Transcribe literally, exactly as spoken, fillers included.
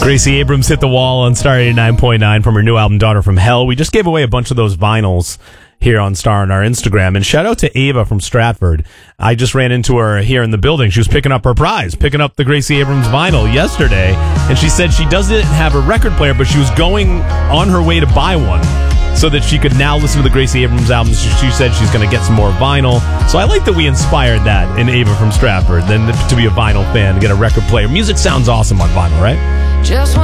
Gracie Abrams hit the wall on Star eighty-nine point nine from her new album, Daughter from Hell. We just gave away a bunch of those vinyls here on Star on our Instagram. And shout out to Ava from Stratford. I just ran into her here in the building. She was picking up her prize, picking up the Gracie Abrams vinyl yesterday. And she said she doesn't have a record player, but she was going on her way to buy one so that she could now listen to the Gracie Abrams album. She, she said she's going to get some more vinyl. So I like that we inspired that in Ava from Stratford, then to be a vinyl fan, to get a record player. Music sounds awesome on vinyl, right? Just